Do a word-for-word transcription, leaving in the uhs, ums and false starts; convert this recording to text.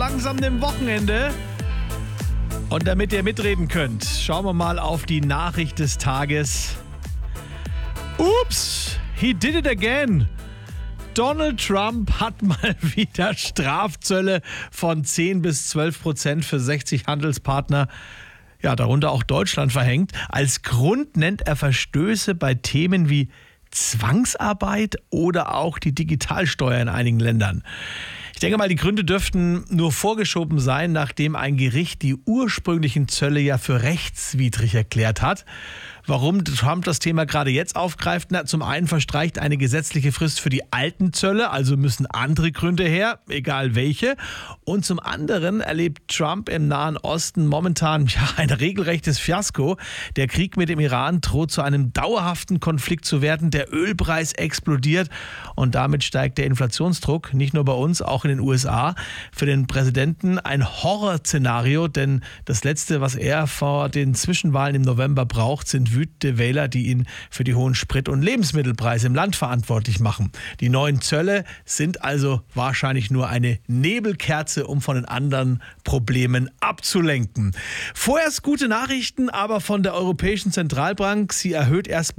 langsam dem Wochenende. Und damit ihr mitreden könnt, schauen wir mal auf die Nachricht des Tages. Ups, he did it again. Donald Trump hat mal wieder Strafzölle von zehn bis zwölf Prozent für sechzig Handelspartner, ja, darunter auch Deutschland, verhängt. Als Grund nennt er Verstöße bei Themen wie Zwangsarbeit oder auch die Digitalsteuer in einigen Ländern. Ich denke mal, die Gründe dürften nur vorgeschoben sein, nachdem ein Gericht die ursprünglichen Zölle ja für rechtswidrig erklärt hat. Warum Trump das Thema gerade jetzt aufgreift? Na, zum einen verstreicht eine gesetzliche Frist für die alten Zölle, also müssen andere Gründe her, egal welche. Und zum anderen erlebt Trump im Nahen Osten momentan ja, ein regelrechtes Fiasko. Der Krieg mit dem Iran droht zu einem dauerhaften Konflikt zu werden. Der Ölpreis explodiert und damit steigt der Inflationsdruck, nicht nur bei uns, auch in den U S A. Für den Präsidenten ein Horrorszenario, denn das Letzte, was er vor den Zwischenwahlen im November braucht, sind wütende Wähler, die ihn für die hohen Sprit- und Lebensmittelpreise im Land verantwortlich machen. Die neuen Zölle sind also wahrscheinlich nur eine Nebelkerze, um von den anderen Problemen abzulenken. Vorerst gute Nachrichten, aber von der Europäischen Zentralbank. Sie erhöht erstmal